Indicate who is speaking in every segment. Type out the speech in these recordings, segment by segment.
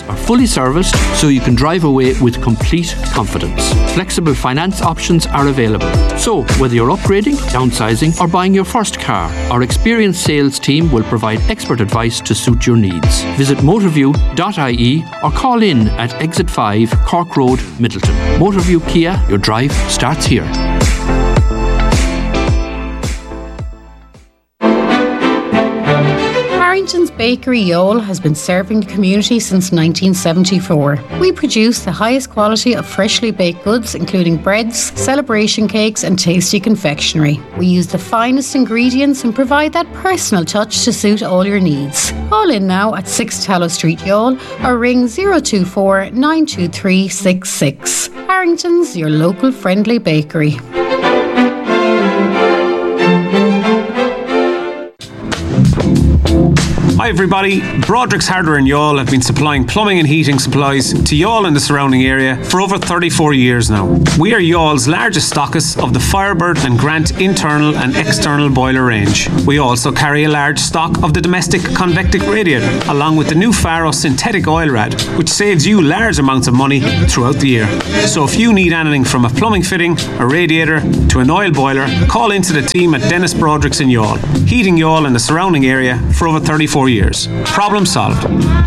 Speaker 1: are fully serviced so you can drive away with complete confidence. Flexible finance options are available. So, whether you're upgrading, downsizing or buying your first car, our experienced sales team will provide expert advice to suit your needs. Visit motorview.ie or call in at Exit 5 Cork Road, Middleton. Motorview Kia, your drive starts here.
Speaker 2: Harrington's Bakery Youghal has been serving the community since 1974. We produce the highest quality of freshly baked goods, including breads, celebration cakes and tasty confectionery. We use the finest ingredients and provide that personal touch to suit all your needs. Call in now at 6 Tallow Street, Youghal, or ring 024 923 66. Harrington's, your local friendly bakery.
Speaker 3: Hi everybody, Broderick's Hardware in Youghal have been supplying plumbing and heating supplies to Youghal and the surrounding area for over 34 years now. We are Youghal's largest stockists of the Firebird and Grant internal and external boiler range. We also carry a large stock of the domestic convectic radiator, along with the new Faro synthetic oil rad, which saves you large amounts of money throughout the year. So if you need anything from a plumbing fitting, a radiator to an oil boiler, call into the team at Dennis Broderick's in Youghal, heating Youghal and the surrounding area for over 34 years. Problem solved.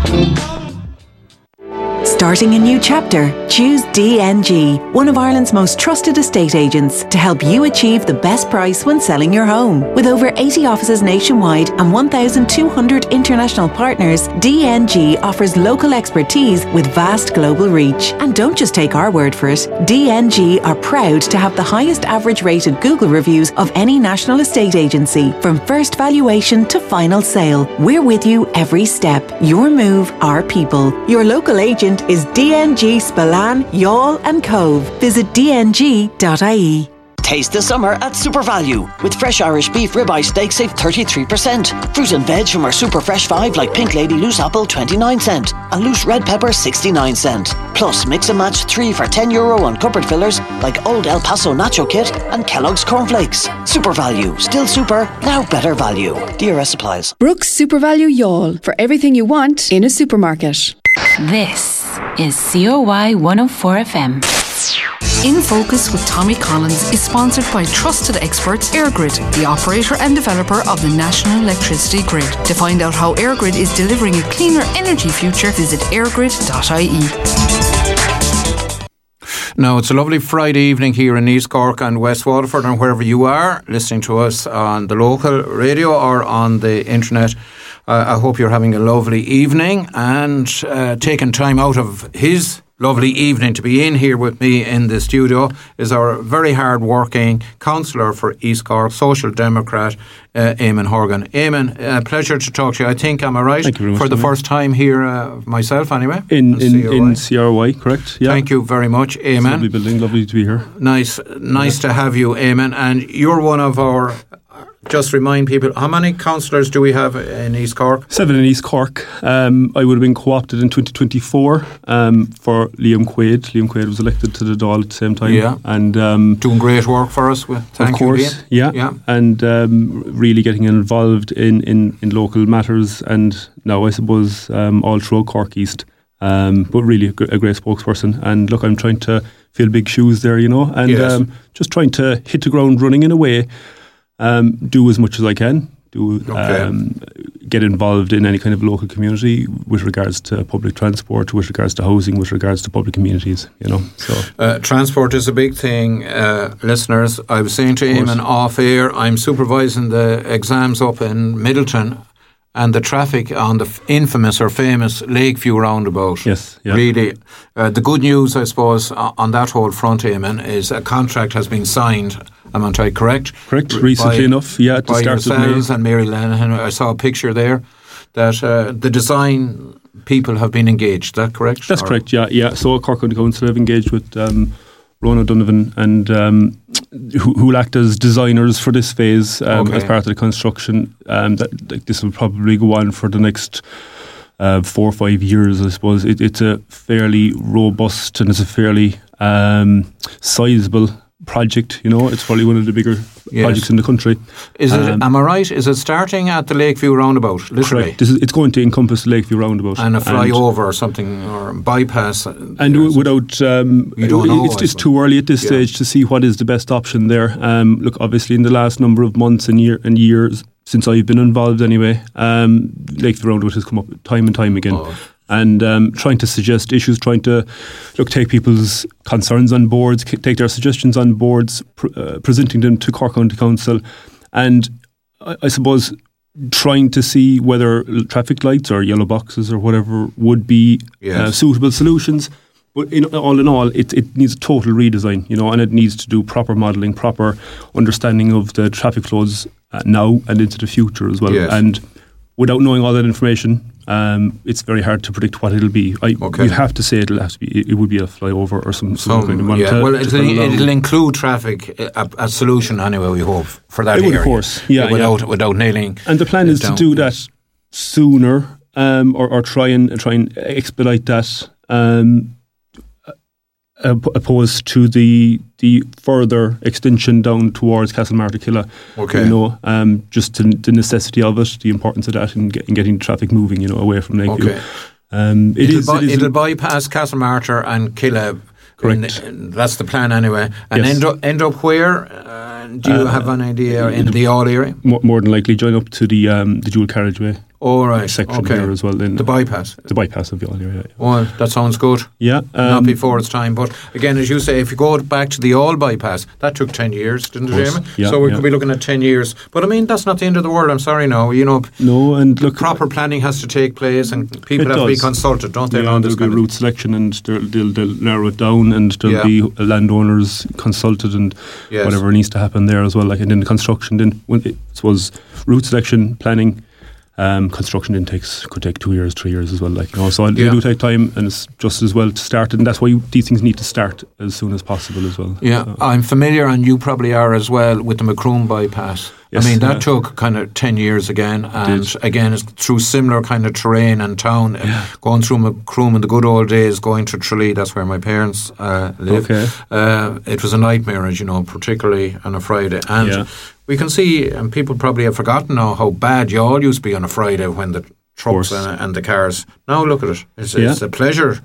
Speaker 4: Starting a new chapter? Choose DNG, one of Ireland's most trusted estate agents, to help you achieve the best price when selling your home. With over 80 offices nationwide and 1,200 international partners, DNG offers local expertise with vast global reach. And don't just take our word for it. DNG are proud to have the highest average rated Google reviews of any national estate agency. From first valuation to final sale, we're with you every step. Your move, our people. Your local agent is DNG Spillane, Youghal and Cove. Visit dng.ie.
Speaker 5: Taste the summer at Super Value. With fresh Irish beef ribeye steak, save 33%. Fruit and veg from our Super Fresh 5 like Pink Lady loose apple 29 cent and loose red pepper 69 cent. Plus mix and match 3 for €10 on cupboard fillers like Old El Paso Nacho Kit and Kellogg's Cornflakes. Super Value. Still super, now better value. DRS applies.
Speaker 6: Brooks Super Value Youghal. For everything you want in a supermarket.
Speaker 7: This is COY 104 FM.
Speaker 8: In Focus with Tommy Collins is sponsored by trusted experts EirGrid, the operator and developer of the National Electricity Grid. To find out how EirGrid is delivering a cleaner energy future, visit eirgrid.ie.
Speaker 9: Now, it's a lovely Friday evening here in East Cork and West Waterford, and wherever you are listening to us on the local radio or on the internet. I hope you're having a lovely evening and taking time out of his lovely evening to be in here with me in the studio is our very hard-working councillor for East Cork, Social Democrat, Eamon Horgan. Eamon, pleasure to talk to you. I think, am I right?
Speaker 10: Thank you very much.
Speaker 9: For the first time here, myself anyway.
Speaker 10: In CRY, correct? Yeah.
Speaker 9: Thank you very much, Eamon.
Speaker 10: Lovely building, lovely to be here.
Speaker 9: Nice to have you, Eamon. And you're one of our... Just remind people, how many councillors do we have in East Cork?
Speaker 10: 7 in East Cork. I would have been co-opted in 2024 for Liam Quaid. Liam Quaid was elected to the Dáil at the same time.
Speaker 9: Yeah.
Speaker 10: And
Speaker 9: doing great work for us. Thank you again.
Speaker 10: Yeah. And really getting involved in local matters, and now I suppose all throughout Cork East. But really a great spokesperson. And look, I'm trying to fill big shoes there, and
Speaker 9: yes.
Speaker 10: Just trying to hit the ground running in a way. Do as much as I can. Get involved in any kind of local community with regards to public transport, with regards to housing, with regards to public communities. So
Speaker 9: transport is a big thing, listeners. I was saying to Eamon off air, I'm supervising the exams up in Middleton. And the traffic on the infamous or famous Lakeview roundabout.
Speaker 10: Yes, yeah.
Speaker 9: Really, the good news, I suppose, on that whole front, Eamon, is a contract has been signed. Am I correct?
Speaker 10: Correct. Recently enough, yeah.
Speaker 9: By yourselves and Mary Lenihan. I saw a picture there that the design people have been engaged. Is that correct?
Speaker 10: That's correct. Yeah. So Cork County Council have engaged with Ron O'Donovan and who will act as designers for this phase as part of the construction. This will probably go on for the next 4 or 5 years, I suppose. It's a fairly robust and it's a fairly sizable project. It's probably one of the bigger projects in the country.
Speaker 9: Is it? Am I right? Is it starting at the Lakeview roundabout? Literally,
Speaker 10: correct. It's going to encompass the Lakeview roundabout
Speaker 9: and a flyover or something, or bypass.
Speaker 10: And without, it's too early at this stage to see what is the best option there. Look, obviously, in the last number of months and years since I've been involved, anyway, Lakeview roundabout has come up time and time again. And trying to suggest issues, trying to take people's concerns on boards, take their suggestions on boards, presenting them to Cork County Council, and I suppose trying to see whether traffic lights or yellow boxes or whatever would be suitable solutions. But all in all, it needs a total redesign, and it needs to do proper modelling, proper understanding of the traffic flows now and into the future as well.
Speaker 9: Yes.
Speaker 10: And without knowing all that information, it's very hard to predict what it'll be. You'd have to say it would be a flyover or some kind of one.
Speaker 9: Well, it'll include traffic, a solution anyway, we hope, for that area.
Speaker 10: Of course,
Speaker 9: without nailing.
Speaker 10: And the plan is to do that sooner, or try and expedite that, opposed to the further extension down towards Castlemartyr-Killa. Just the necessity of it, the importance of that in getting traffic moving, away from Lakeview.
Speaker 9: It'll bypass Castlemartyr and Killa.
Speaker 10: Correct.
Speaker 9: That's the plan anyway. And end up where? Do you have an idea in the All area?
Speaker 10: More than likely join up to the dual carriageway. Section there as well. Then
Speaker 9: the bypass
Speaker 10: of the All area.
Speaker 9: Well, that sounds good.
Speaker 10: Yeah,
Speaker 9: not before it's time. But again, as you say, if you go back to the All bypass, that took 10 years, didn't it, Jamie?
Speaker 10: Yeah,
Speaker 9: so we could be looking at 10 years. But I mean, that's not the end of the world. I'm sorry, no.
Speaker 10: No, and look,
Speaker 9: proper planning has to take place, and people have to be consulted, don't they?
Speaker 10: There'll be route selection, and they'll narrow it down, and there'll be landowners consulted, and whatever needs to happen there as well. And in the construction, then when it was route selection, planning. Construction could take 2 years, 3 years as well. So it do take time, and it's just as well to start, and that's why these things need to start as soon as possible as well.
Speaker 9: Yeah, I'm familiar, and you probably are as well, with the Macroom bypass. Yes, I mean, that took kind of 10 years again, and again, it's through similar kind of terrain and town, going through Macroom in the good old days, going to Tralee, that's where my parents live. It was a nightmare, as you know, particularly on a Friday. And we can see, and people probably have forgotten now, how bad you all used to be on a Friday when the trucks and the cars. Now look at it. It's a pleasure,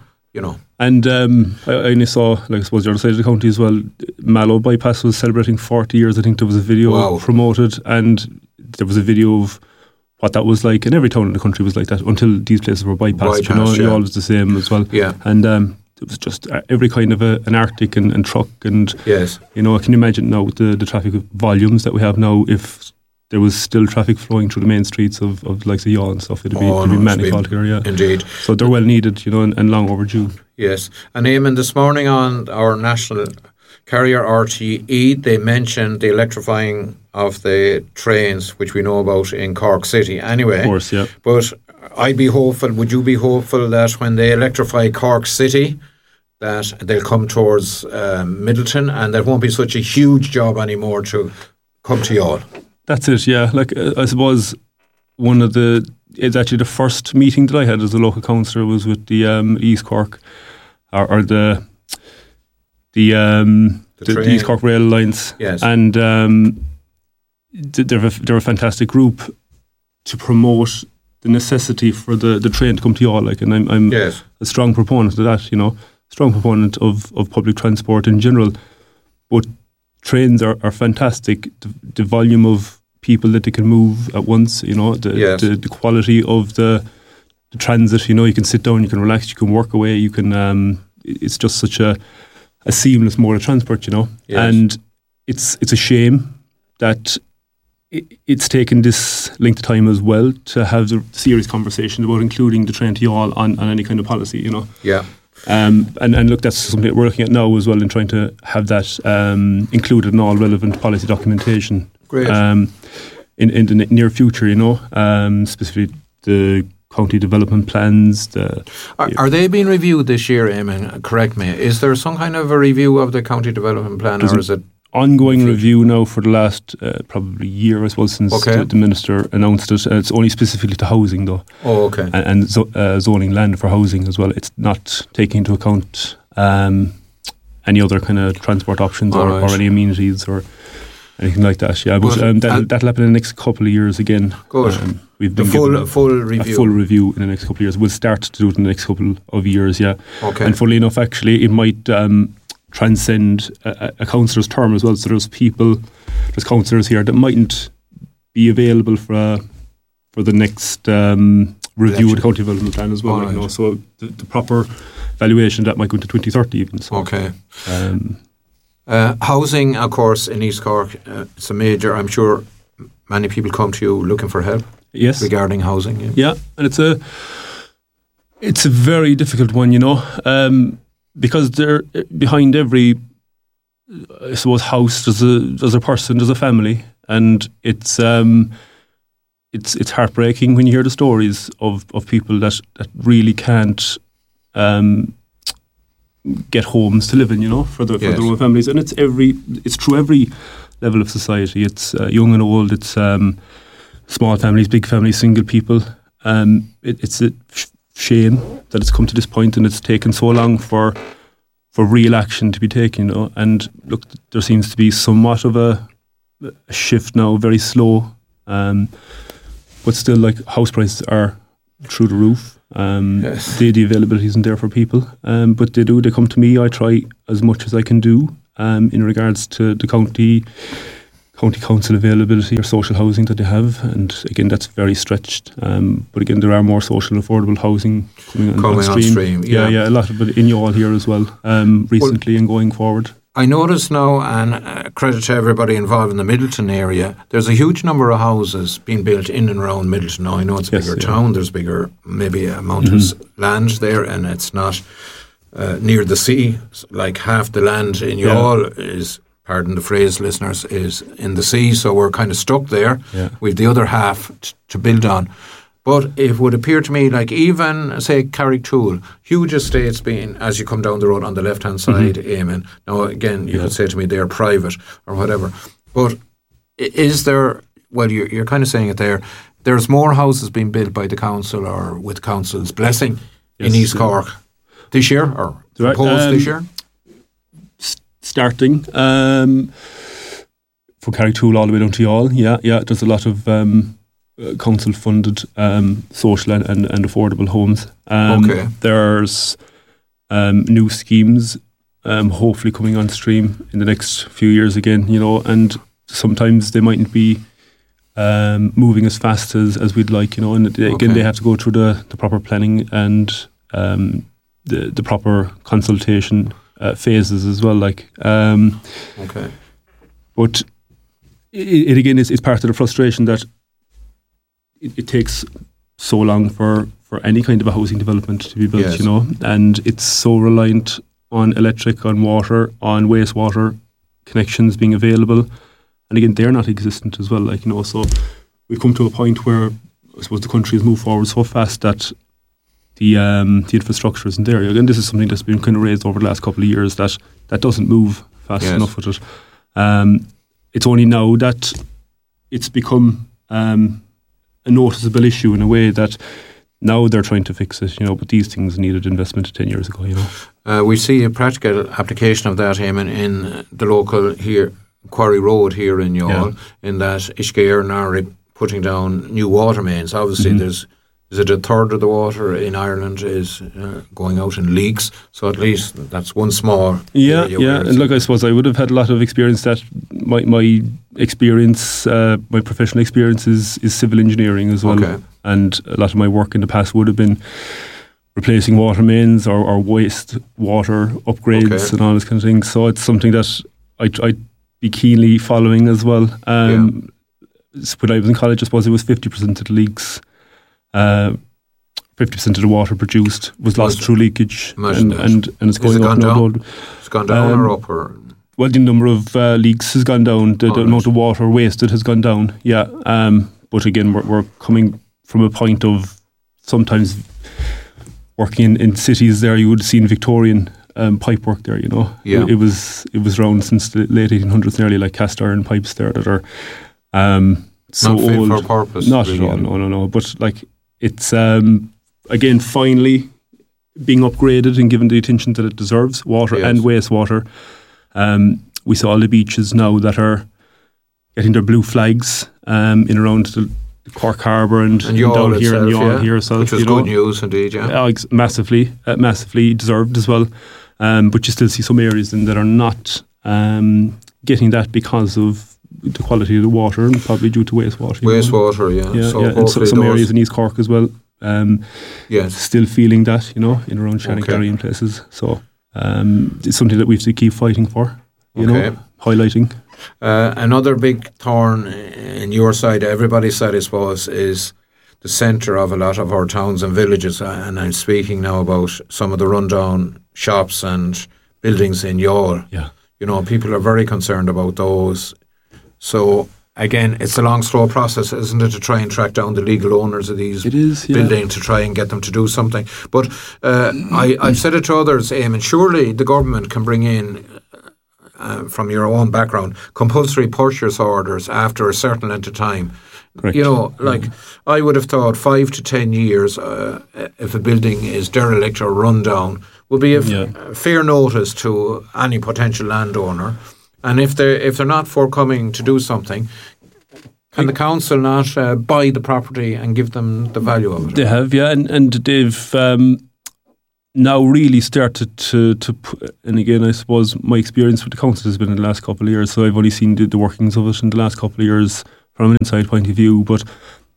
Speaker 10: And I only saw, I suppose, the other side of the county as well, Mallow Bypass was celebrating 40 years. I think there was a video promoted, and there was a video of what that was like, and every town in the country was like that until these places were bypassed. All was the same as well.
Speaker 9: Yeah.
Speaker 10: And it was just every kind of an Arctic and truck, and can you imagine now with the traffic volumes that we have now, if there was still traffic flowing through the main streets of like the Yaw and stuff, it'd be manic altogether.
Speaker 9: Indeed.
Speaker 10: So they're well needed, and long overdue.
Speaker 9: Yes. And Eamon, this morning on our national carrier RTE, they mentioned the electrifying of the trains, which we know about in Cork City anyway.
Speaker 10: Of course, yeah.
Speaker 9: But I'd be hopeful, would you be hopeful that when they electrify Cork City, that they'll come towards Middleton, and that won't be such a huge job anymore to come to Youghal?
Speaker 10: That's it, yeah. I suppose it's actually the first meeting that I had as a local councillor was with the East Cork, or the East Cork Rail Alliance.
Speaker 9: Yes.
Speaker 10: And they're a fantastic group to promote the necessity for the train to come to Youghal, and I'm a strong proponent of that, strong proponent of public transport in general. But trains are fantastic. The volume of people that they can move at once, the quality of the transit, you can sit down, you can relax, you can work away, you can, it's just such a seamless mode of transport,
Speaker 9: Yes.
Speaker 10: And it's a shame that it's taken this length of time as well to have the serious conversation about including the train to Youghal on any kind of policy,
Speaker 9: Yeah.
Speaker 10: And look, that's something that we're looking at now as well, in trying to have that included in all relevant policy documentation.
Speaker 9: Great.
Speaker 10: In the near future, specifically the county development plans.
Speaker 9: Are they being reviewed this year, Eamon? Correct me. Is there some kind of a review of the county development plan, or is it
Speaker 10: ongoing review now for the last probably year, I suppose, since the Minister announced it. It's only specifically to housing, though.
Speaker 9: Oh, okay.
Speaker 10: And zoning land for housing as well. It's not taking into account any other kind of transport options or any amenities or anything like that. Yeah, but that'll happen in the next couple of years again.
Speaker 9: Good.
Speaker 10: We've been
Speaker 9: full review.
Speaker 10: A full review in the next couple of years. We'll start to do it in the next couple of years. Yeah.
Speaker 9: Okay.
Speaker 10: And funnily enough, actually, it might transcend a councillor's term as well. So there's councillors here that mightn't be available for the next review of the county development plan as well.
Speaker 9: Right.
Speaker 10: You know, so the proper valuation that might go into 2030 even. So,
Speaker 9: okay. Housing, of course, in East Cork, it's a major. I'm sure many people come to you looking for help.
Speaker 10: Yes.
Speaker 9: Regarding housing.
Speaker 10: Yeah, and it's a very difficult one, you know, because behind every, I suppose, house there's a person, there's a family, and it's heartbreaking when you hear the stories of people that really can't get homes to live in, you know, for their own families, and it's through every level of society. It's young and old. It's small families, big families, single people. It's a shame that it's come to this point, and it's taken so long for real action to be taken, you know. And look, there seems to be somewhat of a shift now, very slow, but still, like, house prices are through the roof. The availability isn't there for people, but they come to me. I try as much as I can do in regards to the county council availability or social housing that they have, and again, that's very stretched, but again, there are more social affordable housing coming on stream. Yeah, a lot of it in Youghal here as well, recently and going forward.
Speaker 9: I notice now, and credit to everybody involved in the Midleton area, there's a huge number of houses being built in and around Midleton. Now, I know it's a bigger town, there's bigger, maybe amount of land there, and it's not near the sea. Like half the land in Youghal is, pardon the phrase, listeners, is in the sea, so we're kind of stuck there. We've the other half to build on. But it would appear to me like even, say, Carricktool, huge estates being, as you come down the road on the left-hand side, Eamon. Now, again, you could say to me they're private or whatever. But is there, well, you're kind of saying it there, there's more houses being built by the council or with council's blessing in East Cork this year, or proposed this year?
Speaker 10: Starting from Carricktool all the way down to Youghal, yeah, there's a lot of council-funded social and affordable homes. There's new schemes hopefully coming on stream in the next few years again, you know, and sometimes they mightn't be moving as fast as we'd like, you know, and again, they have to go through the proper planning and the proper consultation phases as well, like. But it again is part of the frustration that it takes so long for any kind of a housing development to be built, you know, and it's so reliant on electric, on water, on wastewater connections being available, and again, they're not existent as well, like, you know, so we've come to a point where I suppose the country has moved forward so fast that the infrastructure isn't there. Again, this is something that's been kind of raised over the last couple of years that doesn't move fast enough with it. It's only now that it's become a noticeable issue in a way that now they're trying to fix it, you know, but these things needed investment 10 years ago, you know.
Speaker 9: We see a practical application of that, Eamon, in the local here, Quarry Road here in Youghal, in that Ishgare are putting down new water mains. Obviously, is it a third of the water in Ireland is going out in leaks? So at least that's one small area.
Speaker 10: And look, I suppose I would have had a lot of experience that my experience, my professional experience is civil engineering as well. And a lot of my work in the past would have been replacing water mains or waste water upgrades and all this kind of thing. So it's something that I'd be keenly following as well. When I was in college, I suppose it was 50% of the leaks. 50% of the water produced was lost through leakage, and it's going up now.
Speaker 9: It's gone down or up? Or?
Speaker 10: Well, the number of leaks has gone down. The amount of water wasted has gone down. Yeah, but again, we're coming from a point of sometimes working in cities. There, you would have seen Victorian pipe work there. You know, it was around since the late 1800s, nearly, like cast iron pipes there that are so
Speaker 9: not fit
Speaker 10: old.
Speaker 9: For purpose.
Speaker 10: Not really, at all. No. But like. It's, again, finally, being upgraded and given the attention that it deserves, water and wastewater. We saw all the beaches now that are getting their blue flags in around the Cork Harbour and down here and Youghal here. So,
Speaker 9: which was good news indeed,
Speaker 10: massively deserved as well. But you still see some areas that are not getting that because of the quality of the water and probably due to wastewater.
Speaker 9: And
Speaker 10: some areas in East Cork as well. Still feeling that, in around Shannon and places. So it's something that we have to keep fighting for, highlighting.
Speaker 9: Another big thorn in your side, everybody's side, I suppose, is the centre of a lot of our towns and villages. And I'm speaking now about some of the rundown shops and buildings in Youghal.
Speaker 10: Yeah.
Speaker 9: People are very concerned about those. So, again, it's a long, slow process, isn't it, to try and track down the legal owners of these buildings to try and get them to do something. But I've said it to others, Eamon, surely the government can bring in, from your own background, compulsory purchase orders after a certain length of time.
Speaker 10: Correct.
Speaker 9: I would have thought 5 to 10 years, if a building is derelict or run down, will be a fair notice to any potential landowner. And if they're not forthcoming to do something, can the council not buy the property and give them the value of it?
Speaker 10: They have, and they've now really started to and again, I suppose my experience with the council has been in the last couple of years, so I've only seen the workings of it in the last couple of years from an inside point of view, but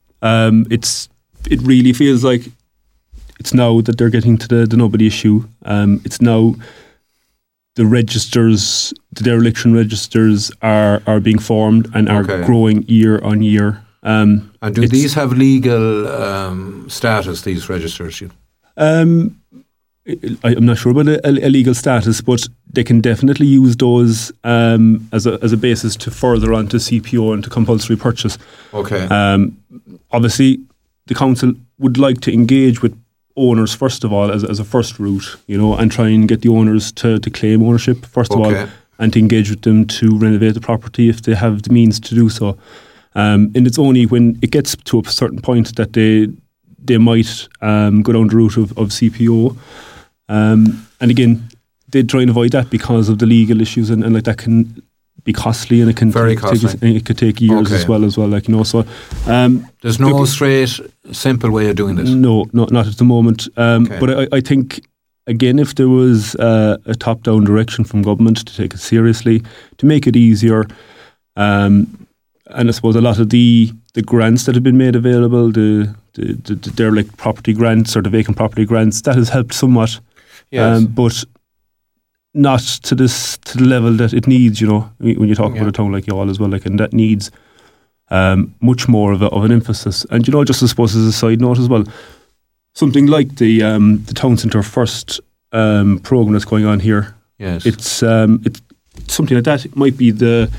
Speaker 10: it really feels like it's now that they're getting to the nobody issue. It's now the registers, the dereliction registers are being formed and are growing year on year.
Speaker 9: And do these have legal status, these registers?
Speaker 10: I'm not sure about a legal status, but they can definitely use those as a basis to further on to CPO and to compulsory purchase.
Speaker 9: Okay.
Speaker 10: Obviously, the council would like to engage with owners first of all as a first route, and try and get the owners to claim ownership first of all, and to engage with them to renovate the property if they have the means to do so. And it's only when it gets to a certain point that they might go down the route of CPO. And again, they try and avoid that because of the legal issues and like that can be costly, and it can it could take years as well. So
Speaker 9: there's no straight, simple way of doing this.
Speaker 10: No, not at the moment. But I think again, if there was a top-down direction from government to take it seriously, to make it easier, and I suppose a lot of the grants that have been made available, the derelict property grants or the vacant property grants, that has helped somewhat.
Speaker 9: Yes.
Speaker 10: But not to the level that it needs, when you talk about a town like Youghal as well, and that needs much more of an emphasis. And just I suppose as a side note as well, something like the Town Centre First programme that's going on here.
Speaker 9: Yes,
Speaker 10: it's something like that. It might be the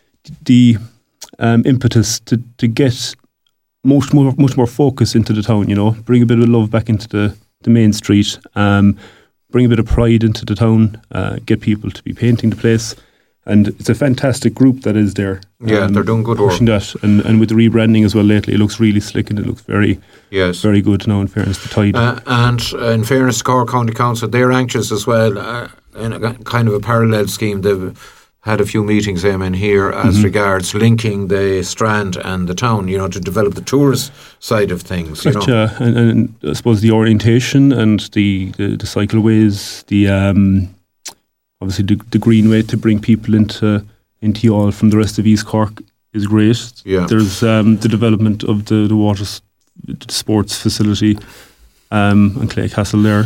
Speaker 10: impetus to get much more focus into the town. Bring a bit of love back into the main street. Bring a bit of pride into the town, get people to be painting the place. And it's a fantastic group that is there.
Speaker 9: Yeah, they're doing good work.
Speaker 10: Pushing that. And with the rebranding as well lately, it looks really slick and it looks very good now, in fairness to Tide.
Speaker 3: And in fairness to Cork County Council, they're anxious as well, in a kind of a parallel scheme. They've had a few meetings in here as regards linking the Strand and the town, to develop the tourist side of things.
Speaker 10: Correct, and I suppose the orientation and the cycleways, obviously the greenway to bring people into Youghal from the rest of East Cork is great.
Speaker 9: Yeah.
Speaker 10: There's the development of the water sports facility and Clay Castle there.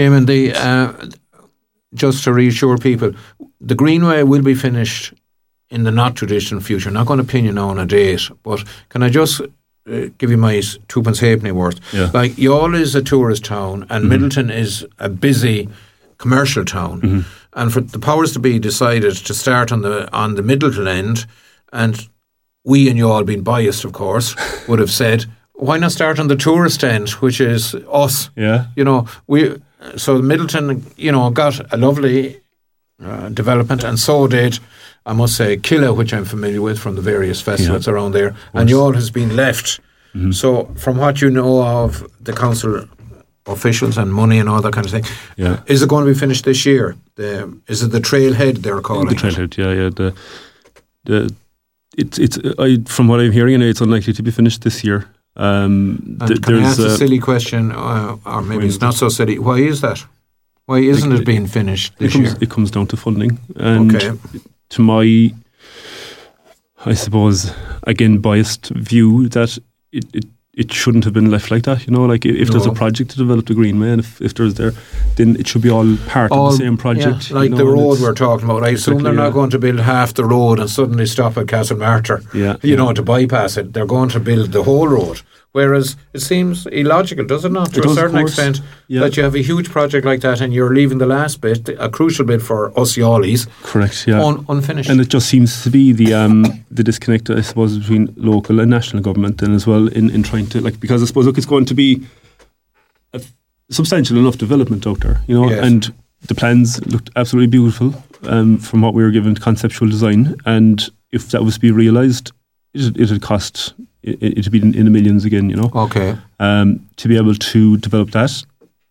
Speaker 9: Just to reassure people, the Greenway will be finished in the not too distant future. I'm not going to pin you now on a date, but can I just give you my twopence halfpenny worth?
Speaker 10: Yeah.
Speaker 9: Youghal is a tourist town, and Middleton is a busy commercial town, and for the powers to be decided to start on the Middleton end, and we in Youghal, being biased, of course, would have said, why not start on the tourist end, which is us?
Speaker 10: Yeah.
Speaker 9: So Middleton, got a lovely development, and so did, I must say, Killa, which I'm familiar with from the various festivals around there, and Youghal has been left. So from what you know of the council officials and money and all that kind of thing.
Speaker 10: Yeah.
Speaker 9: Is it going to be finished this year? Is it the trailhead they're calling
Speaker 10: the trailhead? Yeah. It's from what I'm hearing, it's unlikely to be finished this year.
Speaker 9: Can I ask a silly question, or maybe it's not so silly? Why is that? Why isn't it being finished this year?
Speaker 10: It comes down to funding, and to my, I suppose, again, biased view, that it shouldn't have been left like that. Like if there's a project to develop the Greenway, and if there's there, then it should be all part of the same project.
Speaker 9: Yeah, like the road we're talking about. I assume they're not going to build half the road and suddenly stop at Castlemartyr, to bypass it. They're going to build the whole road. Whereas it seems illogical, does it not, to a certain extent, that you have a huge project like that and you're leaving the last bit, a crucial bit for us Yawlies,
Speaker 10: correct, yeah,
Speaker 9: unfinished.
Speaker 10: And it just seems to be the disconnect, I suppose, between local and national government then as well in trying to, because I suppose, it's going to be a substantial enough development out there, and the plans looked absolutely beautiful from what we were given, conceptual design, and if that was to be realised, it'd cost... It'd be in the millions again,
Speaker 9: Okay.
Speaker 10: To be able to develop that,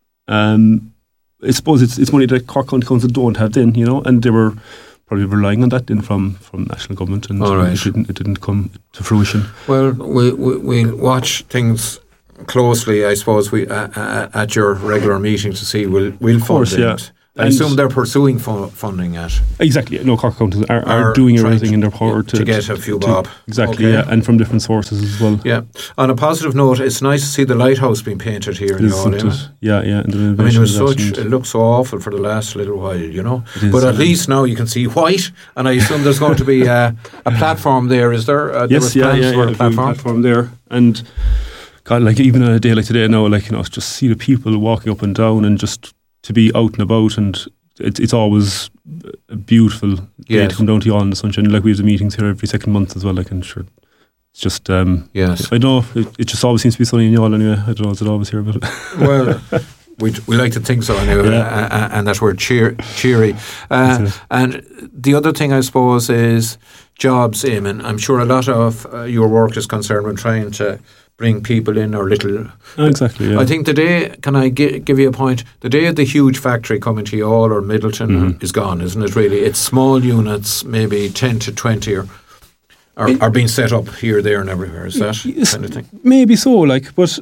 Speaker 10: I suppose it's money that Cork County Council don't have then, and they were probably relying on that then from national government, and it didn't come to fruition.
Speaker 9: Well, we'll watch things closely, I suppose, we at your regular meeting to see we'll fund it. I assume they're pursuing funding at.
Speaker 10: Exactly. No, Cork Counties are doing everything in their power to
Speaker 9: get a few bob.
Speaker 10: Exactly, yeah, and from different sources as well.
Speaker 9: Yeah. On a positive note, it's nice to see the lighthouse being painted here in Yawley.
Speaker 10: Yeah. And
Speaker 9: it looks so awful for the last little while, But at least now you can see white, and I assume there's going to be a platform there, is there?
Speaker 10: Yes, a platform there. And God, even on a day like today now, just see the people walking up and down and just to be out and about, and it's always a beautiful day to come down to Yawley in the sunshine. We have the meetings here every second month as well. I'm sure it's just I know it just always seems to be sunny in Yawley anyway. I don't know, is it always here? But
Speaker 9: well, we like to think so anyway, and that we're cheery. And the other thing, I suppose, is jobs, Eamon. I'm sure a lot of your work is concerned with trying to bring people in or little.
Speaker 10: Exactly, yeah.
Speaker 9: I think the day, can I give you a point? The day of the huge factory coming to Yawley or Middleton is gone, isn't it, really? It's small units, maybe 10 to 20 are being set up here, there and everywhere. Is that kind of thing?
Speaker 10: Maybe so, but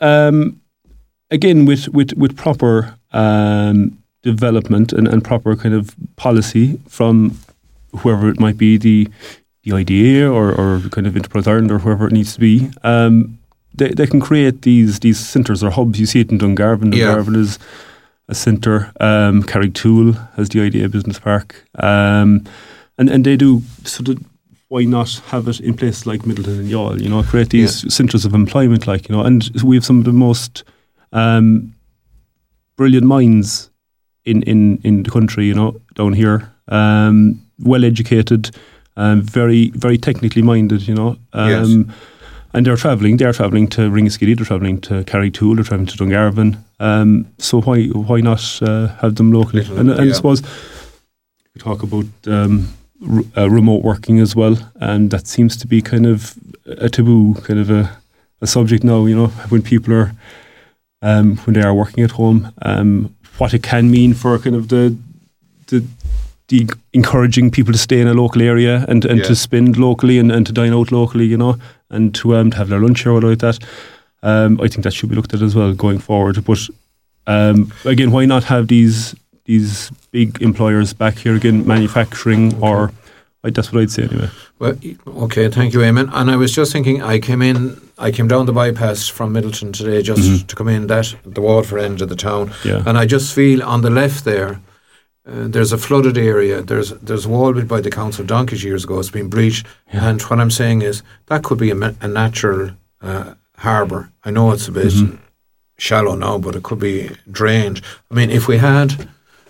Speaker 10: again, with proper development and proper kind of policy from whoever it might be, the IDA or kind of Enterprise Ireland or whoever it needs to be, they can create these centres or hubs. You see it in Dungarvan. Dungarvan is a centre. Carrigtwohill has the IDA Business Park. And they do, so why not have it in places like Middleton and Yawley, create these centres of employment, and we have some of the most brilliant minds in the country, down here, well educated, very, very technically minded, and they're travelling to Ringaskiddy, they're travelling to Carrigtwohill, they're travelling to Dungarvan. So why not have them locally? I suppose we talk about remote working as well, and that seems to be kind of a taboo, kind of a subject now. When people are when they are working at home, what it can mean for kind of the encouraging people to stay in a local area and to spend locally and to dine out locally, and to have their lunch or whatever like that. I think that should be looked at as well going forward. But again, why not have these big employers back here again, manufacturing or that's what I'd say anyway.
Speaker 9: Well, okay, thank you, Eamon. And I was just thinking, I came down the bypass from Middleton today just to come in the Waterford end of the town, and I just feel on the left there. There's a flooded area. There's a wall built by the council donkeys years ago. It's been breached, and what I'm saying is that could be a natural harbour. I know it's a bit shallow now, but it could be drained. I mean, if we had,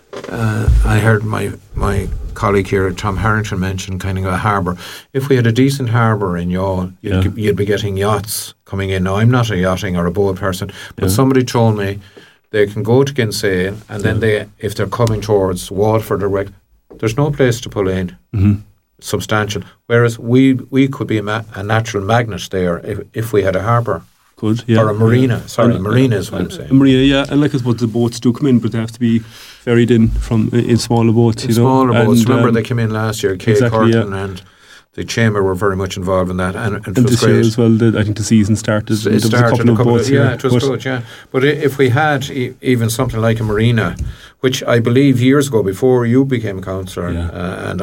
Speaker 9: I heard my colleague here, Tom Harrington, mention kind of a harbour. If we had a decent harbour in Yawley, you'd be getting yachts coming in. Now, I'm not a yachting or a boat person, but somebody told me they can go to Kinsale, and then if they're coming towards Waterford or there's no place to pull in substantial. Whereas we could be a natural magnet there if we had a harbour.
Speaker 10: Good, yeah.
Speaker 9: Or a marina. Sorry, marina is what I'm saying.
Speaker 10: A marina, yeah. And like I suppose the boats do come in, but they have to be ferried in in smaller boats,
Speaker 9: Smaller boats. Remember they came in last year, Kay Curtin and the Chamber were very much involved in that, and it was
Speaker 10: this
Speaker 9: great.
Speaker 10: Year as well, I think the season started.
Speaker 9: It started
Speaker 10: a couple of boats.
Speaker 9: Yeah, it was good, yeah. But if we had even something like a marina, which I believe years ago, before you became a councillor, and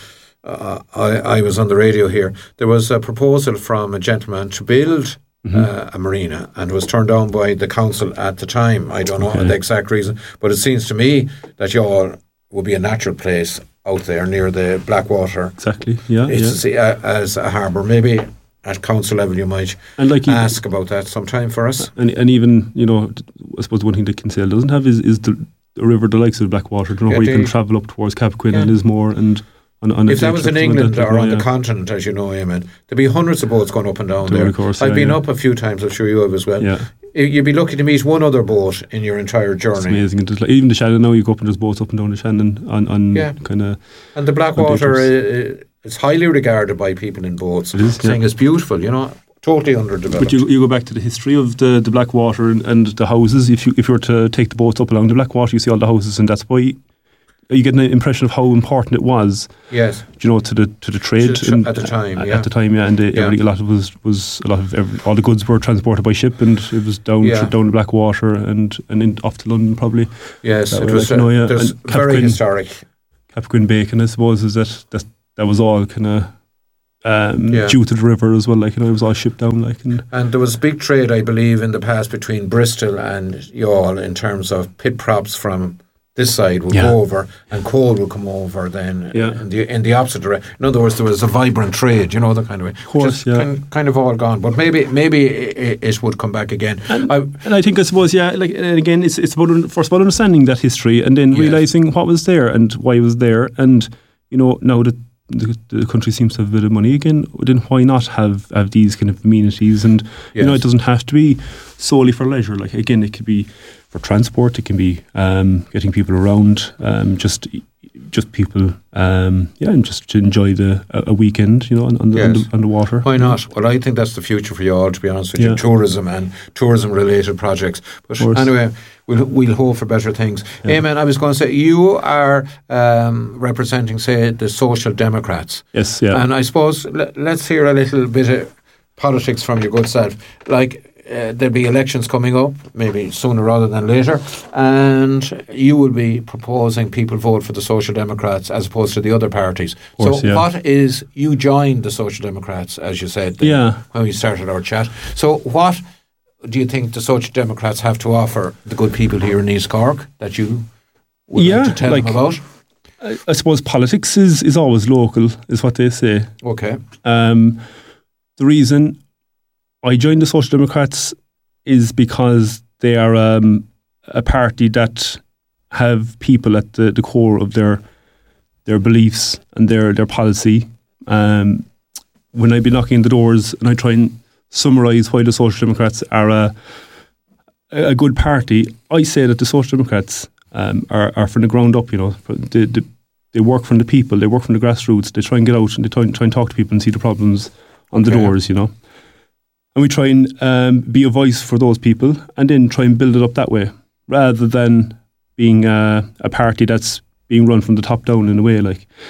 Speaker 9: I was on the radio here, there was a proposal from a gentleman to build a marina, and it was turned down by the council at the time. I don't know the exact reason, but it seems to me that y'all would be a natural place out there near the Blackwater.
Speaker 10: Exactly, yeah.
Speaker 9: As a harbour. Maybe at council level you might ask about that sometime for us.
Speaker 10: And even, I suppose one thing that Kinsale doesn't have is the river, the likes of the Blackwater, where you can travel up towards Cappoquin and Lismore and...
Speaker 9: If that was in England or on the continent, as you know, Eamon, there'd be hundreds of boats going up and down there.
Speaker 10: Of course,
Speaker 9: I've been up a few times, I'm sure you have as well.
Speaker 10: Yeah.
Speaker 9: You'd be lucky to meet one other boat in your entire journey.
Speaker 10: It's amazing. Even the Shannon now, you go up and there's boats up and down the Shannon on kind of...
Speaker 9: And the Blackwater is highly regarded by people in boats.
Speaker 10: It is,
Speaker 9: saying it's beautiful, totally underdeveloped.
Speaker 10: But you go back to the history of the Blackwater and the houses. If you were to take the boats up along the Blackwater, you see all the houses, and that's why... You get an impression of how important it was.
Speaker 9: Yes.
Speaker 10: To the trade
Speaker 9: at the time.
Speaker 10: At the time, and all the goods were transported by ship, and it was down the Blackwater and off to London probably.
Speaker 9: Yes, it was very historic.
Speaker 10: Cappoquin Bacon, I suppose, is that was all kind of due to the river as well. It was all shipped down.
Speaker 9: And there was big trade, I believe, in the past between Bristol and Youghal in terms of pit props from this side would go over, and coal would come over then in the opposite direction. In other words, there was a vibrant trade, that kind of way.
Speaker 10: Of course,
Speaker 9: kind of all gone. But maybe it would come back again.
Speaker 10: And I think, I suppose, again, it's about, first of all, understanding that history and then realising what was there and why it was there. And, now that the country seems to have a bit of money again, then why not have these kind of amenities? And, it doesn't have to be solely for leisure. Again, it could be for transport, it can be getting people around, just people, and just to enjoy a weekend, on the water.
Speaker 9: Why not? Well, I think that's the future for you all, to be honest with you, tourism and tourism-related projects. But anyway, we'll hope for better things. Eamon, I was going to say, you are representing, say, the Social Democrats.
Speaker 10: Yes, yeah.
Speaker 9: And I suppose, let's hear a little bit of politics from your good self. There'll be elections coming up, maybe sooner rather than later, and you will be proposing people vote for the Social Democrats as opposed to the other parties. What is, you joined the Social Democrats, as you said, when we started our chat. So what do you think the Social Democrats have to offer the good people here in East Cork that you would like to tell them about?
Speaker 10: I suppose politics is always local, is what they say.
Speaker 9: Okay.
Speaker 10: The reason I joined the Social Democrats is because they are a party that have people at the core of their beliefs and their policy. When I be knocking on the doors and I try and summarise why the Social Democrats are a good party, I say that the Social Democrats are from the ground up. They work from the people, they work from the grassroots. They try and get out and they try and talk to people and see the problems on the doors. And we try and be a voice for those people and then try and build it up that way, rather than being a party that's being run from the top down in a way.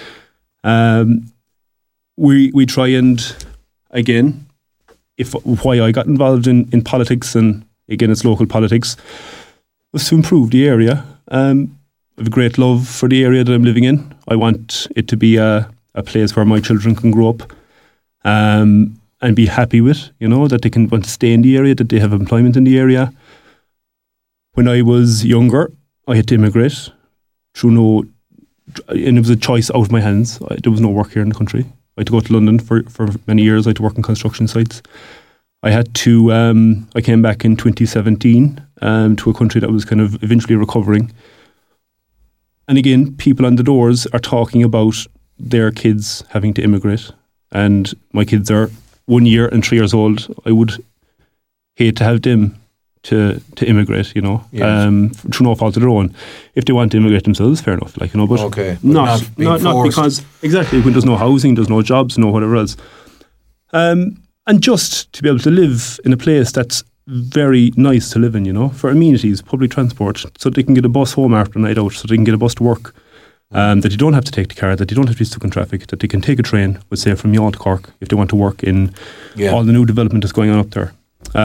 Speaker 10: We try and, again, why I got involved in politics, and again it's local politics, was to improve the area. I have a great love for the area that I'm living in. I want it to be a place where my children can grow up. And be happy with, that they can want to stay in the area, that they have employment in the area. When I was younger, I had to immigrate and it was a choice out of my hands. There was no work here in the country. I had to go to London for many years. I had to work on construction sites. I came back in 2017 to a country that was kind of eventually recovering. And again, people on the doors are talking about their kids having to immigrate. And my kids are 1 year and 3 years old. I would hate to have them to immigrate, through no fault of their own. If they want to immigrate themselves, fair enough, but not because, exactly, when there's no housing, there's no jobs, no whatever else. And just to be able to live in a place that's very nice to live in, you know, for amenities, public transport, so they can get a bus home after a night out, so they can get a bus to work, that you don't have to take the car, that you don't have to be stuck in traffic, that they can take a train, let's say from Youghal to Cork, if they want to work in all the new development that's going on up there.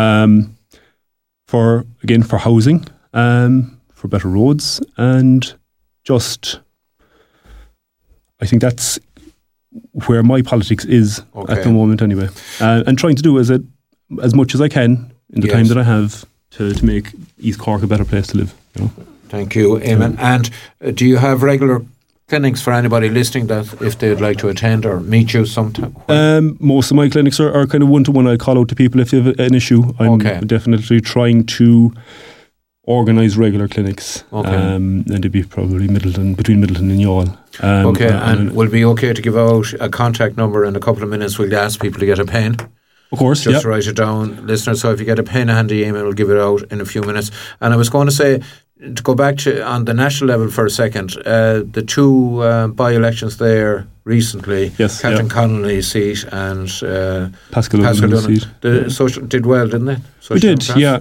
Speaker 10: For housing, for better roads, and just, I think that's where my politics is at the moment anyway. And trying to do as much as I can in the time that I have to make East Cork a better place to live. You know?
Speaker 9: Thank you, Eamon. And do you have regular clinics for anybody listening that if they'd like to attend or meet you sometime?
Speaker 10: Most of my clinics are kind of one-to-one. I call out to people if they have an issue. I'm definitely trying to organise regular clinics. And it'd be probably between Middleton and Youghal.
Speaker 9: And will it be okay to give out a contact number in a couple of minutes? We'll ask people to get a pen.
Speaker 10: Of course,
Speaker 9: just write it down, listeners. So if you get a pen handy, Eamon will give it out in a few minutes. And I was going to say, to go back to on the national level for a second, the two by-elections there recently, Captain Connolly's seat and
Speaker 10: Pascal Dunham's seat.
Speaker 9: The social did well, didn't they?
Speaker 10: We did, yeah.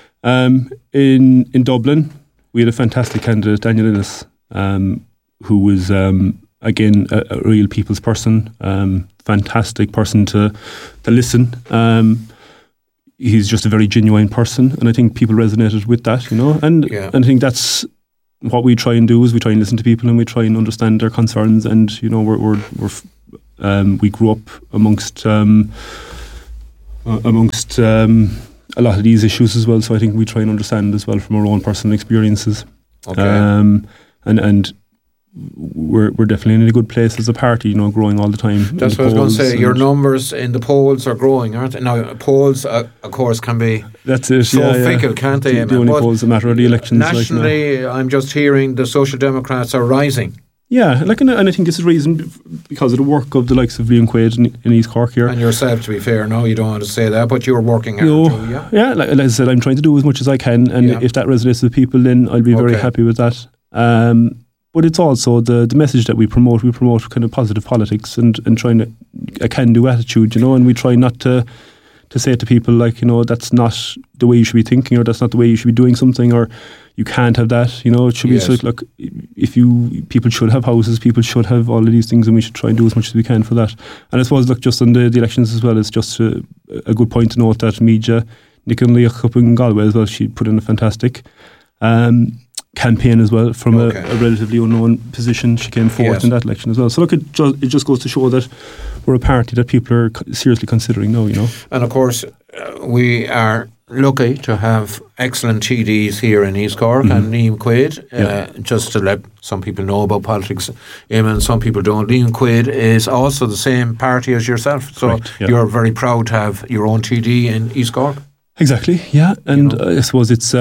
Speaker 10: In Dublin, we had a fantastic candidate, Daniel Innes, who was again a real people's person, fantastic person to listen. He's just a very genuine person, and I think people resonated with that, you know. And I think that's what we try and do, is we try and listen to people and we try and understand their concerns. And you know, we grew up amongst a lot of these issues as well. So I think we try and understand as well from our own personal experiences. And we're definitely in a good place as a party, you know, growing all the time.
Speaker 9: That's what I was going to say. Your numbers in the polls are growing, aren't they? Now, polls, of course, can be fickle, can't they?
Speaker 10: The only polls that matter are the elections.
Speaker 9: Nationally, I'm just hearing the Social Democrats are rising.
Speaker 10: Yeah, and I think this is reason because of the work of the likes of Liam Quaid in East Cork here.
Speaker 9: And yourself, to be fair, no, you don't want to say that, but you're working hard too, yeah?
Speaker 10: Yeah, like I said, I'm trying to do as much as I can, and if that resonates with people, then I'll be very happy with that. But it's also the message that we promote kind of positive politics and trying a can-do attitude, you know, and we try not to say to people like, you know, that's not the way you should be thinking, or that's not the way you should be doing something, or you can't have that, you know. It should be like, look, people should have houses, people should have all of these things, and we should try and do as much as we can for that. And I suppose, look, just on the elections as well, it's just a good point to note that Meaja, Nicola Leach up in Galway as well, she put in a fantastic campaign as well from a relatively unknown position. She came fourth in that election as well. So look, it just goes to show that we're a party that people are seriously considering now, you know.
Speaker 9: And of course, we are lucky to have excellent TDs here in East Cork, and Liam Quaid, just to let some people know about politics, and some people don't. Liam Quaid is also the same party as yourself, so you're very proud to have your own TD in East Cork.
Speaker 10: Exactly, yeah. And I suppose it's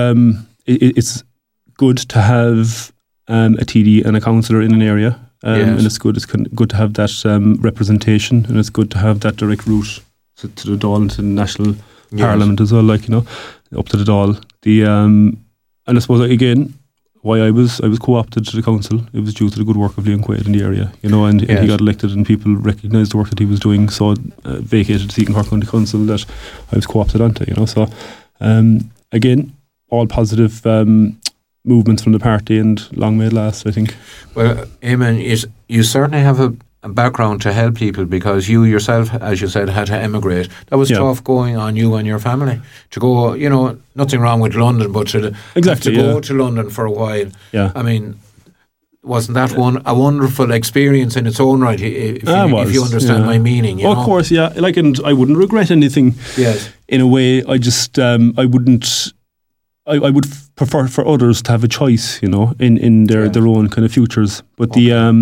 Speaker 10: good to have a TD and a councillor in an area, and it's good to have that representation, and it's good to have that direct route to the Dáil and to the national Parliament as well, like, you know, up to the Dáil. And I suppose, again, why I was co-opted to the council, it was due to the good work of Liam Quaid in the area, you know, and he got elected and people recognised the work that he was doing, so vacated the seat in Cork County Council that I was co-opted onto, you know. So again, all positive movements from the party, and long may it last, I think.
Speaker 9: Well, Eamon, you certainly have a background to help people, because you yourself, as you said, had to emigrate. That was tough going on you and your family to go, you know, nothing wrong with London, but to go to London for a while. Yeah. I mean, wasn't that a wonderful experience in its own right, if you understand my meaning? You know?
Speaker 10: Of course, yeah. Like, and I wouldn't regret anything. Yes. In a way, I just, I wouldn't. I would prefer for others to have a choice, you know, in their own kind of futures. But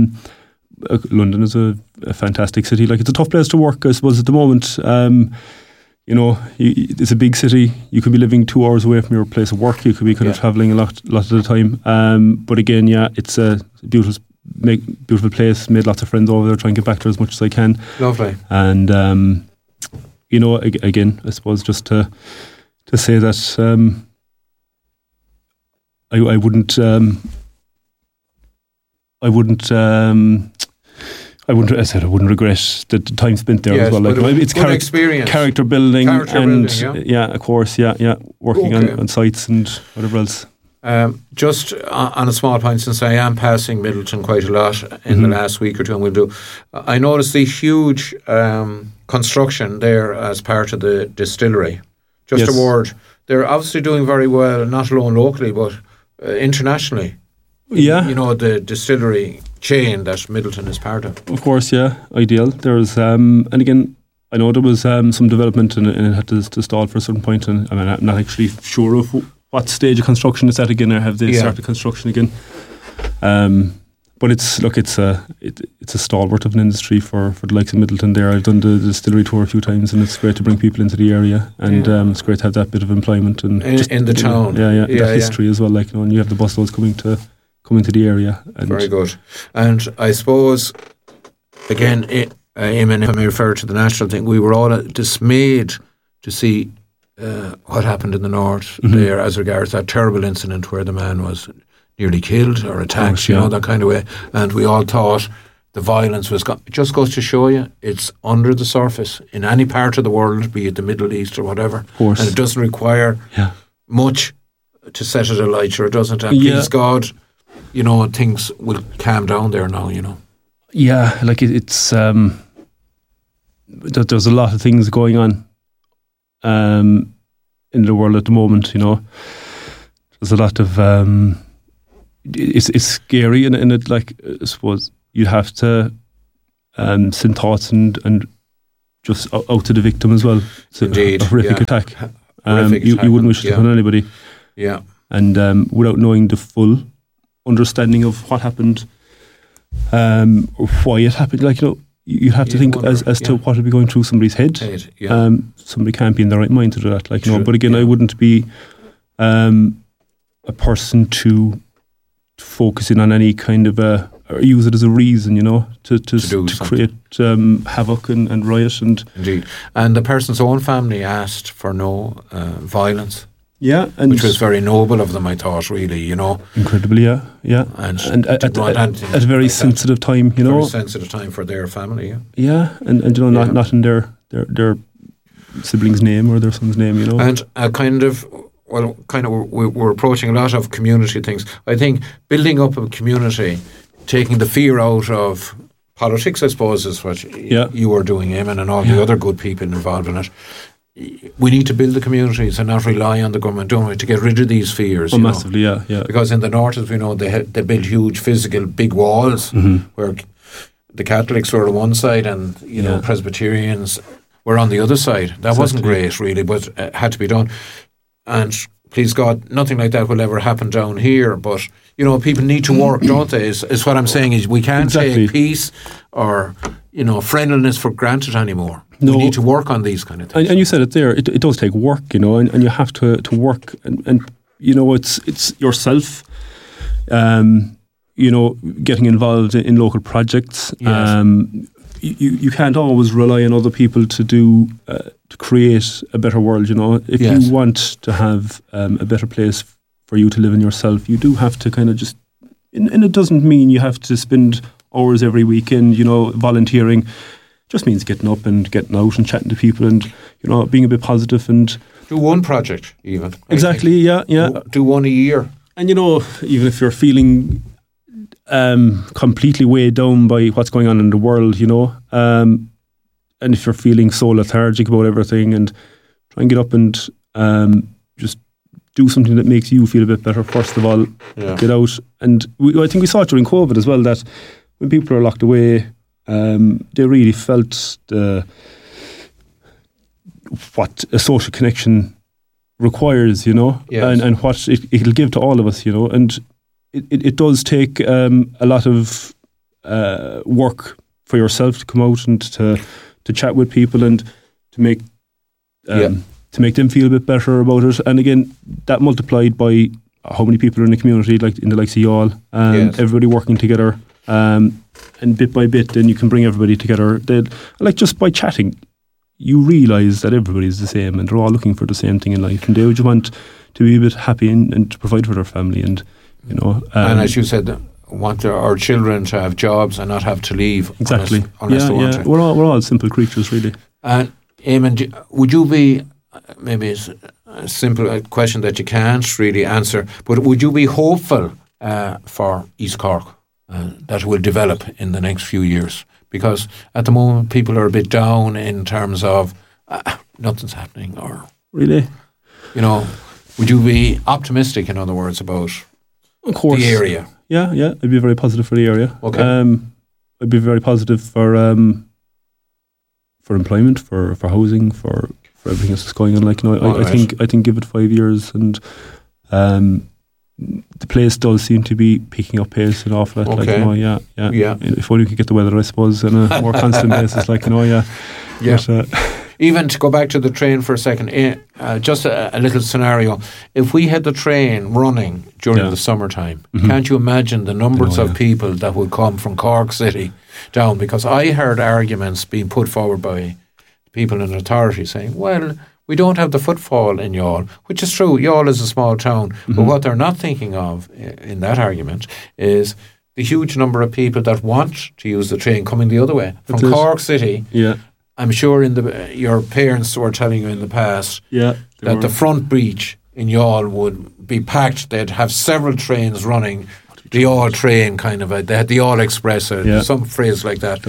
Speaker 10: London is a fantastic city. Like, it's a tough place to work, I suppose, at the moment. You know, it's a big city. You could be living 2 hours away from your place of work. You could be kind of travelling a lot of the time. But again, it's a beautiful place. Made lots of friends over there. Try and get back there as much as I can.
Speaker 9: Lovely.
Speaker 10: And you know, again, I suppose just to say that. I wouldn't I wouldn't regret the time spent there as well. Like, it's
Speaker 9: experience,
Speaker 10: character building, of course, working on sites and whatever else.
Speaker 9: Just on a small point, since I am passing Midleton quite a lot in the last week or two, and I noticed the huge construction there as part of the distillery. Just a word, they're obviously doing very well, not alone locally, but internationally.
Speaker 10: Yeah.
Speaker 9: The distillery chain that Midleton is part of.
Speaker 10: Of course, ideal. There's, and again, I know there was some development and it had to stall for a certain point, and I'm not actually sure of what stage of construction it's at again, or have they started construction again. But it's a stalwart of an industry for the likes of Midleton there. I've done the distillery tour a few times, and it's great to bring people into the area, and it's great to have that bit of employment and
Speaker 9: in the town.
Speaker 10: That history as well. Like, and you have the busloads coming into the area. And
Speaker 9: very good. And I suppose again, Eamon, if I may refer to the national thing, we were all dismayed to see what happened in the north there as regards that terrible incident where the man was nearly killed or attacked, that kind of way. And we all thought the violence was it just goes to show you it's under the surface in any part of the world, be it the Middle East or whatever.
Speaker 10: Of course.
Speaker 9: And it doesn't require much to set it alight, or it doesn't. And please God, things will calm down there now,
Speaker 10: Yeah, like it's there's a lot of things going on in the world at the moment, There's a lot of it's scary, and it, like, I suppose you have to send thoughts and just out to the victim as well. It's
Speaker 9: Indeed,
Speaker 10: a horrific attack. You wouldn't wish it upon anybody.
Speaker 9: Yeah.
Speaker 10: And without knowing the full understanding of what happened, or why it happened, like, you have to think as to what would be going through somebody's head. Somebody can't be in their right mind to do that, like, But again, I wouldn't be a person to focus in on any kind of or use it as a reason, to create havoc and riot. And
Speaker 9: indeed, and the person's own family asked for no violence.
Speaker 10: Yeah,
Speaker 9: which was very noble of them, I thought, really,
Speaker 10: Incredibly, yeah. And at a very sensitive time,
Speaker 9: Very sensitive time for their family,
Speaker 10: Yeah, and not in their sibling's name or their son's name,
Speaker 9: And we're approaching a lot of community things. I think building up a community, taking the fear out of politics, I suppose, is what you are doing, Eamon, and all the other good people involved in it. We need to build the communities and not rely on the government, don't we, to get rid of these fears.
Speaker 10: Massively, yeah.
Speaker 9: Because in the north, as we know, they built huge physical big walls where the Catholics were on one side and Presbyterians were on the other side. That wasn't great, really, but it had to be done. And please God, nothing like that will ever happen down here. But people need to work, don't they? Is what I'm saying. Is we can't take peace or friendliness for granted anymore. No. We need to work on these kind of things.
Speaker 10: And you said it there. It does take work, and you have to work. And it's yourself. Getting involved in local projects.
Speaker 9: Yes.
Speaker 10: You can't always rely on other people to create a better world. If you want to have a better place for you to live in yourself, you do have to kind of just. And it doesn't mean you have to spend hours every weekend, volunteering. Just means getting up and getting out and chatting to people and being a bit positive and
Speaker 9: do one project even.
Speaker 10: Exactly, yeah.
Speaker 9: Do one a year.
Speaker 10: And even if you're feeling completely weighed down by what's going on in the world, and if you're feeling so lethargic about everything, and try and get up and just do something that makes you feel a bit better. First of all, get out. And I think we saw it during COVID as well, that when people are locked away, they really felt what a social connection requires, and what it'll give to all of us, and it does take a lot of work for yourself to come out and to chat with people and to make them feel a bit better about it. And again, that multiplied by how many people are in the community, like in the likes of y'all, everybody working together. And bit by bit, then you can bring everybody together. Like, just by chatting, you realise that everybody's the same and they're all looking for the same thing in life, and they would just want to be a bit happy and to provide for their family. And
Speaker 9: and as you said, want our children to have jobs and not have to leave.
Speaker 10: Exactly.
Speaker 9: Unless they want to.
Speaker 10: We're all simple creatures, really.
Speaker 9: And Eamon, would you be, maybe it's a simple question that you can't really answer, but would you be hopeful for East Cork that will develop in the next few years? Because at the moment people are a bit down in terms of nothing's happening, or
Speaker 10: really,
Speaker 9: would you be optimistic, in other words, about the area?
Speaker 10: Yeah, I'd be very positive for the area.
Speaker 9: Okay.
Speaker 10: I'd be very positive for employment, for housing, for everything that's going on. I think give it 5 years, and the place does seem to be picking up pace an awful lot.
Speaker 9: Okay.
Speaker 10: If only we could get the weather, I suppose, on a more constant basis.
Speaker 9: But, even to go back to the train for a second, just a little scenario. If we had the train running during the summertime, can't you imagine the numbers of people that would come from Cork City down? Because I heard arguments being put forward by people in authority saying, well, we don't have the footfall in Youghal, which is true. Youghal is a small town, but what they're not thinking of in that argument is the huge number of people that want to use the train coming the other way from Cork City.
Speaker 10: Yeah.
Speaker 9: I'm sure your parents were telling you in the past that the front breach in Youghal would be packed. They'd have several trains running, the Youghal train kind of. They had the Youghal Express, some phrase like that.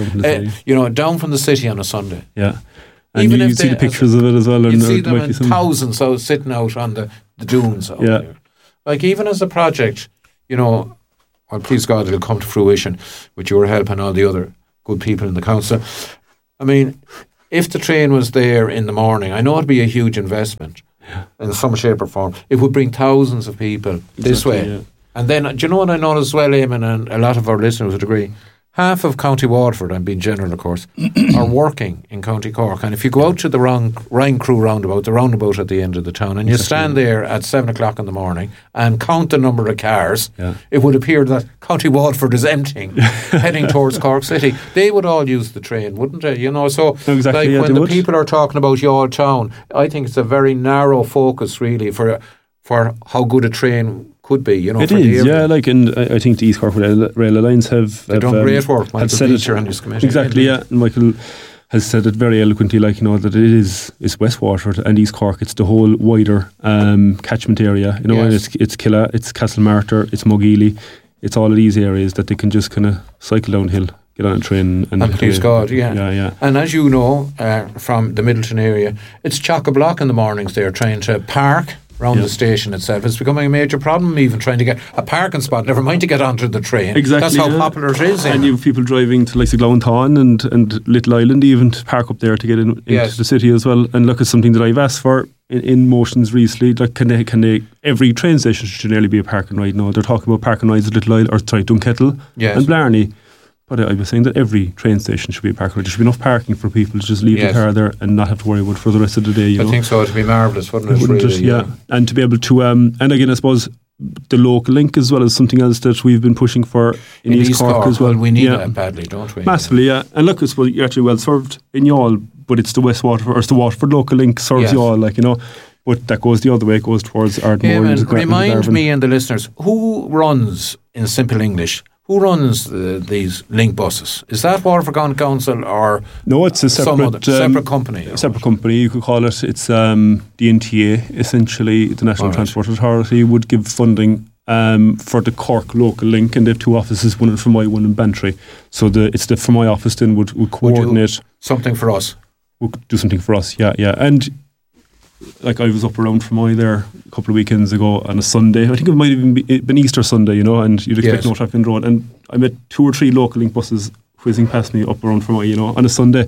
Speaker 9: Down from the city on a Sunday.
Speaker 10: Yeah. And even you see the pictures of it as well.
Speaker 9: You see them in thousands sitting out on the dunes. There. Like, even as a project, well, please God, it'll come to fruition with your help and all the other good people in the council. I mean, if the train was there in the morning, I know it'd be a huge investment in some shape or form. It would bring thousands of people this way. Yeah. And then, do you know what I noticed as well, Eamon, and a lot of our listeners would agree? Half of County Waterford, I'm being general of course, are working in County Cork. And if you go out to the Ryan Crew roundabout, the roundabout at the end of the town, and you stand there at 7 o'clock in the morning and count the number of cars, it would appear that County Waterford is emptying, heading towards Cork City. They would all use the train, wouldn't they? So
Speaker 10: exactly,
Speaker 9: when the people are talking about Youghal town, I think it's a very narrow focus really for how good a train could be,
Speaker 10: it is, and I think the East Cork Rail Alliance have
Speaker 9: done great work. Michael
Speaker 10: Beecher
Speaker 9: on this committee.
Speaker 10: Exactly, And Michael has said it very eloquently, that it's West Waterford and East Cork. It's the whole wider catchment area, and it's Killa, it's Castlemartyr, it's Mogeely, it's all of these areas that they can just kind of cycle downhill, get on a train, and
Speaker 9: please God, And as you know, from the Middleton area, it's chock-a-block in the mornings. They're trying to park around the station itself. It's becoming a major problem, even trying to get a parking spot, never mind to get onto the train.
Speaker 10: Exactly.
Speaker 9: That's how popular it is.
Speaker 10: And you have people driving to Glounthaune and Little Island even to park up there to get into the city as well. And look, it's something that I've asked for in motions recently. Like, can they every train station should nearly be a parking ride now. They're talking about parking rides at Little Island, Dunkettle and Blarney. But I was saying that every train station should be a parking ride. There should be enough parking for people to just leave the car there and not have to worry about it for the rest of the day.
Speaker 9: I think so. It'd be marvellous, wouldn't it? Really,
Speaker 10: and to be able to, and again, I suppose the local link as well is something else that we've been pushing for in East Cork as well.
Speaker 9: We need that badly, don't we?
Speaker 10: Massively, And look, I suppose you're actually well served in Youghal, but it's the West Waterford, or it's the Waterford local link serves Youghal, But that goes the other way. It goes towards Ardmore.
Speaker 9: Remind me and the listeners, who runs, in simple English, who runs these link buses? Is that Waterford County Council or
Speaker 10: no? It's a separate
Speaker 9: company.
Speaker 10: A separate company, you could call it. It's the NTA, essentially. The National Transport Authority would give funding for the Cork local link, and they have two offices, one in Fermoy, one in Bantry. So it's the Fermoy office then would coordinate
Speaker 9: something for us.
Speaker 10: Would do something for us, and. Like, I was up around Fermoy there a couple of weekends ago on a Sunday. I think it might have even been Easter Sunday, and you'd expect no traffic on the road. And I met 2 or 3 local link buses whizzing past me up around Fermoy, on a Sunday.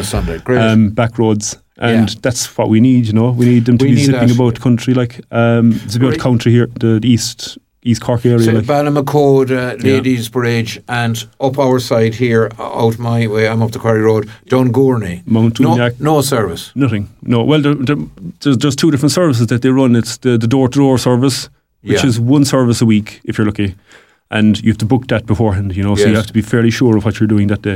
Speaker 9: Great.
Speaker 10: Back roads. And that's what we need, We need them to be zipping about the country, it's about country here, the East Cork area.
Speaker 9: So Ballinamacode, Ladies Bridge, and up our side here, out my way, I'm up the Quarry Road, Dungourney.
Speaker 10: Mount Tuniac.
Speaker 9: No service.
Speaker 10: Nothing. No. Well, there's 2 different services that they run. It's the door-to-door service, which is 1 service a week, if you're lucky. And you have to book that beforehand, so you have to be fairly sure of what you're doing that day.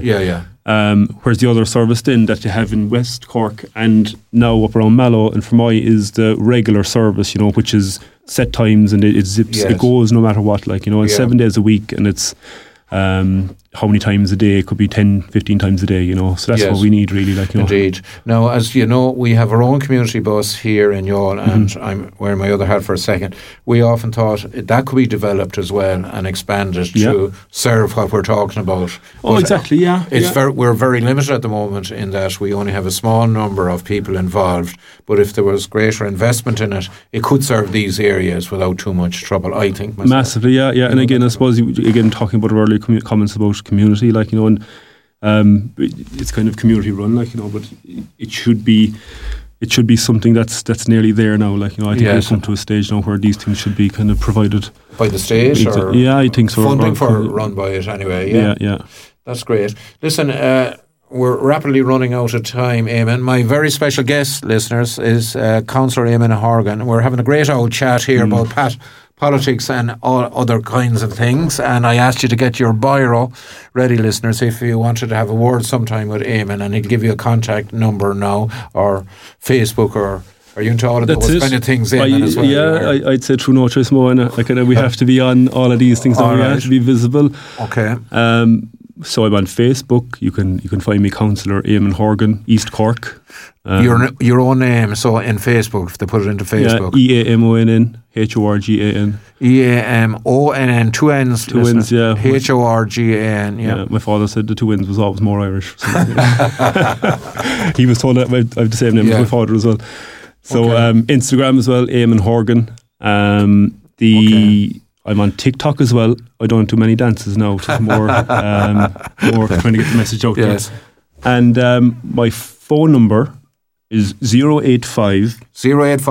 Speaker 10: Whereas the other service then that you have in West Cork and now up around Mallow and Fermoy is the regular service, which is set times, and it zips.
Speaker 9: Yes.
Speaker 10: It goes no matter what. Like, and 7 days a week, and it's how many times a day? It could be 10, 15 times a day. So that's what we need, really. Like,
Speaker 9: Indeed. Now, as you know, we have our own community bus here in Youghal, and I'm wearing my other hat for a second. We often thought that could be developed as well and expanded to serve what we're talking about.
Speaker 10: But exactly. Yeah.
Speaker 9: We're very limited at the moment in that we only have a small number of people involved. But if there was greater investment in it, it could serve these areas without too much trouble, I think. Myself.
Speaker 10: Massively, yeah. And again, I suppose talking about earlier comments about community, like, and it's kind of community run, like, but it should be something that's nearly there now, like, I think we've come to a stage now where these things should be kind of provided
Speaker 9: by the state, or
Speaker 10: I think so.
Speaker 9: Funding run by it anyway.
Speaker 10: Yeah.
Speaker 9: That's great. Listen, we're rapidly running out of time, Eamon. My very special guest, listeners, is Councillor Eamon Horgan. We're having a great old chat here about politics and all other kinds of things, and I asked you to get your biro ready, listeners, if you wanted to have a word sometime with Eamon, and he'll give you a contact number now, or Facebook, or are you into all of those kind of things, Eamon, as well?
Speaker 10: Yeah, I'd say through no choice more, and we have to be on all of these things now. We have to be visible.
Speaker 9: Okay.
Speaker 10: So I'm on Facebook. You can find me, Councillor Eamon Horgan, East Cork.
Speaker 9: Your own name, so in Facebook, if they put it into Facebook.
Speaker 10: Yeah, EAMONN HORGAN.
Speaker 9: EAMONN, two N's.
Speaker 10: Two N's, yeah.
Speaker 9: HORGAN, yeah.
Speaker 10: My father said the two N's was always more Irish. He was told that I have the same name as my father as well. So Instagram as well, Eamon Horgan. I'm on TikTok as well. I don't do many dances now. It's more trying to get the message out there. And my phone number is 085